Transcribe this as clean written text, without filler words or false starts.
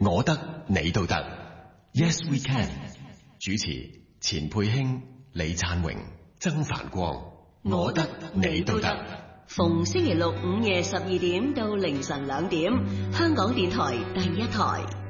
我得你都得。Yes we can。主持錢佩卿、李燦榮、曾繁光。我得你都得。 逢星期六午夜12點到凌晨2點，香港電台第一台。